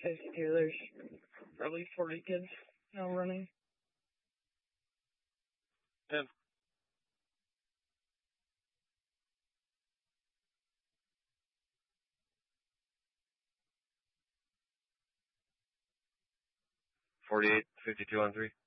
52. There's probably 40 kids now running. 10. $48.52 on 3.